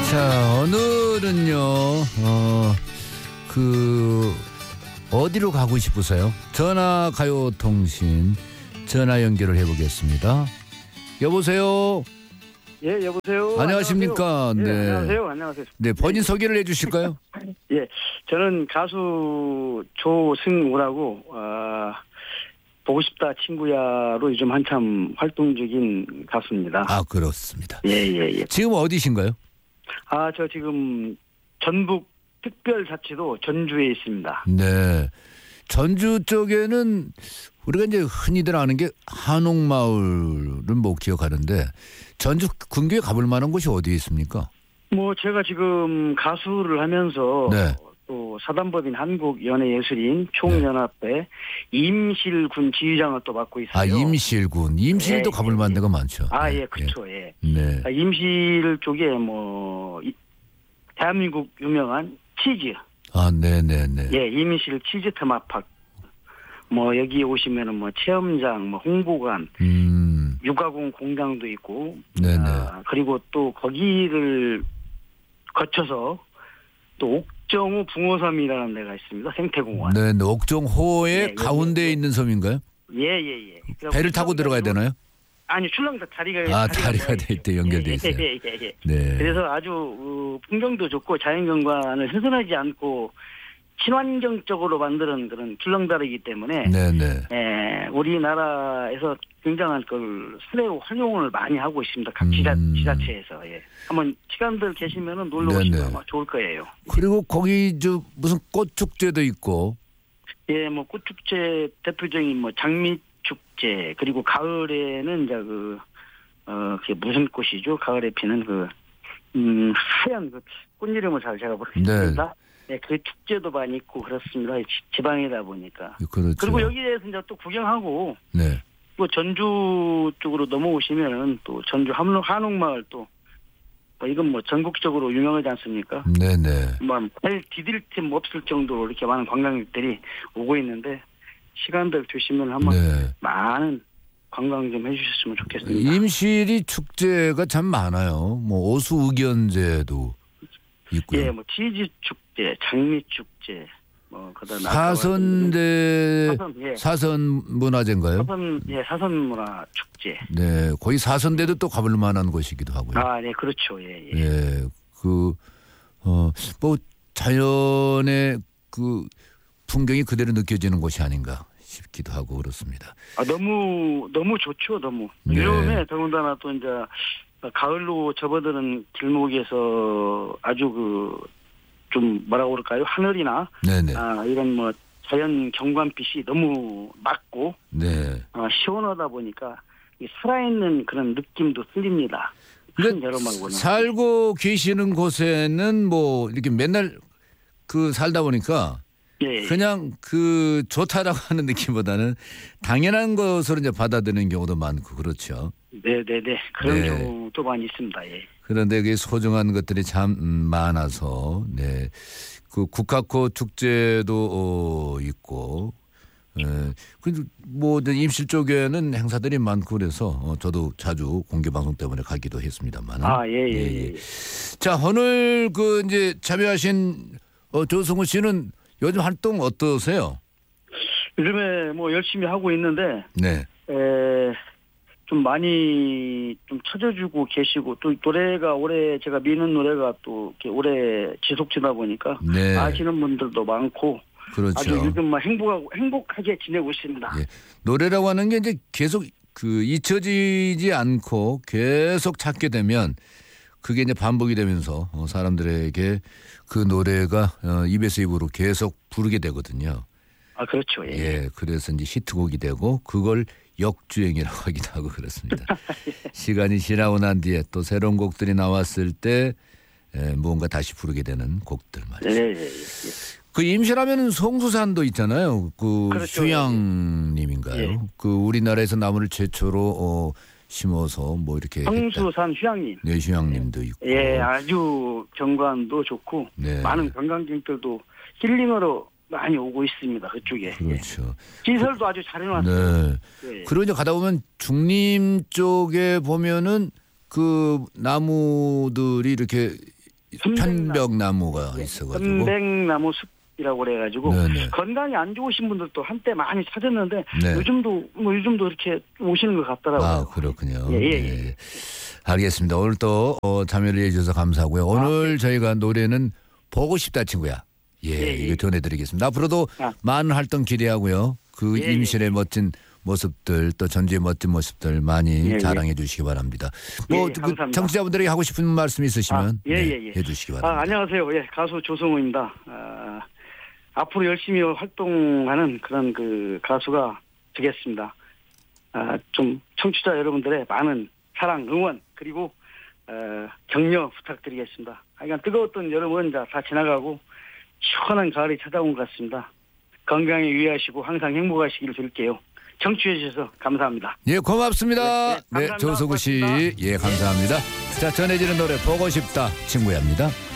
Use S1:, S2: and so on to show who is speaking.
S1: 자, 오늘은요, 어디로 가고 싶으세요? 전화 가요 통신 전화 연결을 해보겠습니다. 여보세요?
S2: 예, 여보세요?
S1: 안녕하십니까?
S2: 안녕하세요.
S1: 네.
S2: 예, 안녕하세요. 안녕하세요.
S1: 네, 본인 소개를 해주실까요?
S2: 예, 저는 가수 조승우라고, 보고 싶다 친구야로 요즘 한참 활동 중인 가수입니다.
S1: 아, 그렇습니다.
S2: 예.
S1: 지금 어디신가요?
S2: 저 지금 전북 특별자치도 전주에 있습니다.
S1: 네. 전주 쪽에는 우리가 이제 흔히들 아는 게 한옥마을은 뭐 기억하는데 전주 근교에 가볼 만한 곳이 어디에 있습니까?
S2: 뭐 제가 지금 가수를 하면서
S1: 네.
S2: 또 사단법인 한국연예예술인 총연합회 임실군 지휘장을 또 맡고 있어요.
S1: 아, 임실군. 임실도
S2: 예,
S1: 가볼 만한 데가 많죠.
S2: 예, 그렇죠. 예.
S1: 네.
S2: 임실 쪽에 대한민국 유명한 치즈.
S1: 아, 네네네.
S2: 예, 임실 치즈 테마파크. 여기 오시면은 체험장, 홍보관, 육아공 공장도 있고.
S1: 네네.
S2: 그리고 또 거기를 거쳐서 또 옥정호 붕어섬이라는 데가 있습니다. 생태공원.
S1: 네, 옥정호의
S2: 네,
S1: 가운데에 있는 섬인가요?
S2: 예.
S1: 배를 타고 들어가야 되나요?
S2: 아니, 출렁다 다리가.
S1: 다리가 돼 있대, 연결돼 있어요.
S2: 예.
S1: 네.
S2: 그래서 아주 풍경도 좋고 자연경관을 훼손하지 않고 친환경적으로 만드는 그런 출렁다리이기 때문에
S1: 네네.
S2: 우리나라에서 굉장한 걸 사례로 활용을 많이 하고 있습니다. 각 지자체에서. 예. 한번 시간들 계시면은 놀러 오시면 아마 좋을 거예요.
S1: 그리고 거기 무슨 꽃축제도 있고.
S2: 예, 꽃축제 대표적인 장미축제, 그리고 가을에는 이제 그게 무슨 꽃이죠? 가을에 피는 하얀 꽃 이름을 제가 모르겠습니다. 네, 그 축제도 많이 있고 그렇습니다. 지방이다 보니까.
S1: 그렇죠.
S2: 그리고 여기에서 이제 또 구경하고.
S1: 네.
S2: 또 전주 쪽으로 넘어오시면은 또 전주 한옥마을 또 이건 전국적으로 유명하지 않습니까?
S1: 네네.
S2: 발 디딜 틈 없을 정도로 이렇게 많은 관광객들이 오고 있는데 시간들 되시면 한번 많은 관광 좀 해주셨으면 좋겠습니다.
S1: 임실이 축제가 참 많아요. 오수의견제도 있고요.
S2: 예, 치즈 축제, 장미 축제, 그다음에
S1: 사선 문화제인가요?
S2: 사선 문화 축제.
S1: 네, 거기 사선대도 또 가볼 만한 곳이기도 하고요.
S2: 아, 네, 그렇죠. 예.
S1: 예, 자연의 풍경이 그대로 느껴지는 곳이 아닌가 싶기도 하고 그렇습니다.
S2: 너무 좋죠, 너무.
S1: 네.
S2: 요즘에 더군다나 또 이제 가을로 접어드는 길목에서 아주 좀 뭐라고 그럴까요? 하늘이나
S1: 네네.
S2: 이런 자연 경관빛이 너무 맑고 시원하다 보니까 살아있는 그런 느낌도 틀립니다. 여름하고는.
S1: 살고 계시는 곳에는 이렇게 맨날 살다 보니까 그냥 좋다라고 하는 느낌보다는 당연한 것으로 이제 받아들이는 경우도 많고 그렇죠.
S2: 네네네. 그런 경우도 많이 있습니다. 예.
S1: 그런데 그 소중한 것들이 참 많아서 국화꽃 축제도 있고 임실 쪽에는 행사들이 많고 그래서 저도 자주 공개 방송 때문에 가기도 했습니다만.
S2: 예.
S1: 자, 오늘 이제 참여하신 조승우 씨는 요즘 활동 어떠세요?
S2: 요즘에 열심히 하고 있는데 좀 많이 좀 찾아주고 계시고 또 노래가 올해 제가 미는 노래가 또 이렇게 오래 지속되다 보니까 아시는 분들도 많고
S1: 그렇죠.
S2: 아주 요즘 행복하게 지내고 있습니다.
S1: 예. 노래라고 하는 게 이제 계속 잊혀지지 않고 계속 찾게 되면 그게 이제 반복이 되면서 사람들에게 그 노래가 입에서 입으로 계속 부르게 되거든요.
S2: 그렇죠.
S1: 예. 그래서 이제 히트곡이 되고 그걸 역주행이라고 하기도 하고 그렇습니다. 시간이 지나고 난 뒤에 또 새로운 곡들이 나왔을 때 무언가 다시 부르게 되는 곡들 말이죠. 임실하면은 송수산도 있잖아요.
S2: 그렇죠.
S1: 휴양림인가요? 우리나라에서 나무를 최초로 심어서 이렇게
S2: 성수산 휴양림.
S1: 네, 휴양림도 있고.
S2: 예, 아주 경관도 좋고 많은 관광객들도 힐링으로 많이 오고 있습니다. 그쪽에.
S1: 그렇죠.
S2: 시설도 아주 잘 해놨어요.
S1: 그리고 이제 가다 보면 중림 쪽에 보면은 나무들이 이렇게 편백나무가 있어가지고.
S2: 편백나무 숲이라고 그래가지고
S1: 네네.
S2: 건강이 안 좋으신 분들도 한때 많이 찾았는데
S1: 네.
S2: 요즘도 이렇게 오시는 것 같더라고요.
S1: 아, 그렇군요.
S2: 예.
S1: 네. 알겠습니다. 오늘 또 참여를 해주셔서 감사하고요. 오늘 저희가 노래는 보고 싶다 친구야. 이거 전해드리겠습니다. 앞으로도 많은 활동 기대하고요. 그 임실의 멋진 모습들 또 전주의 멋진 모습들 많이 자랑해 주시기 바랍니다. 그 청취자분들에게 하고 싶은 말씀 있으시면 해주시기 바랍니다.
S2: 안녕하세요. 가수 조성우입니다. 앞으로 열심히 활동하는 그런 그 가수가 되겠습니다. 좀 청취자 여러분들의 많은 사랑, 응원 그리고 격려 부탁드리겠습니다. 하여간 뜨거웠던 여름은 다 지나가고 시원한 가을이 찾아온 것 같습니다. 건강에 유의하시고 항상 행복하시기를 빌게요. 청취해 주셔서 감사합니다.
S1: 고맙습니다.
S2: 감사합니다.
S1: 조성우 씨, 감사합니다. 자, 전해지는 노래 보고 싶다 친구야입니다.